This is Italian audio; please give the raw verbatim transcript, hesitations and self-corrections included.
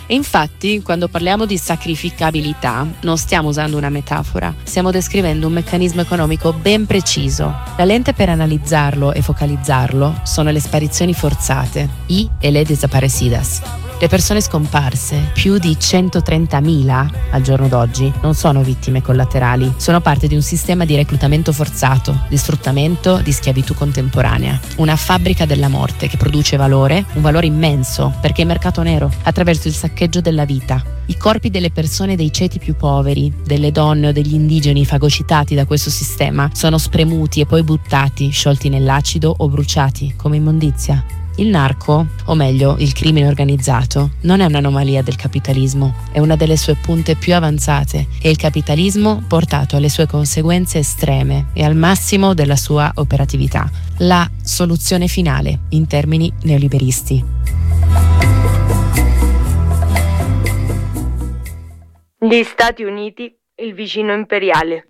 E infatti, quando parliamo di sacrificabilità, non stiamo usando una metafora, stiamo descrivendo un meccanismo economico ben preciso. La lente per analizzarlo e focalizzarlo sono le sparizioni forzate, i e le desaparecidas. Le persone scomparse, più di centotrentamila al giorno d'oggi, non sono vittime collaterali, sono parte di un sistema di reclutamento forzato, di sfruttamento, di schiavitù contemporanea. Una fabbrica della morte che produce valore, un valore immenso, perché è mercato nero, attraverso il saccheggio della vita. I corpi delle persone dei ceti più poveri, delle donne o degli indigeni fagocitati da questo sistema, sono spremuti e poi buttati, sciolti nell'acido o bruciati come immondizia. Il narco, o meglio il crimine organizzato, non è un'anomalia del capitalismo, è una delle sue punte più avanzate e il capitalismo portato alle sue conseguenze estreme e al massimo della sua operatività, la soluzione finale in termini neoliberisti. Gli Stati Uniti, il vicino imperiale.